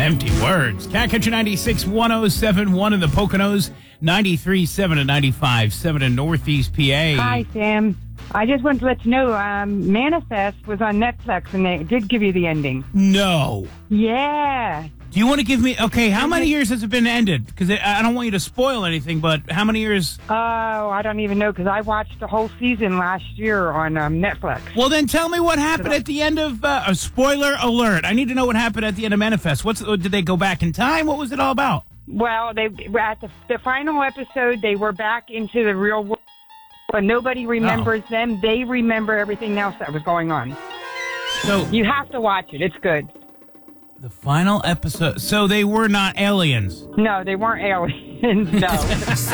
Empty words. Catcatcher 96, 107.1 in the Poconos, 93.7 and 95.7 in Northeast PA. Hi, Sam. I just wanted to let you know, Manifest was on Netflix, and they did give you the ending. No. Yeah. Do you want to give me... Okay, how many years has it been ended? Because I don't want you to spoil anything, but how many years... Oh, I don't even know, because I watched the whole season last year on Netflix. Well, then tell me what happened at the end of... a spoiler alert. I need to know what happened at the end of Manifest. Did they go back in time? What was it all about? Well, they were at the final episode, they were back into the real world, but nobody remembers them. They remember everything else that was going on. So you have to watch it. It's good. The final episode. So they were not aliens. No, they weren't aliens. No.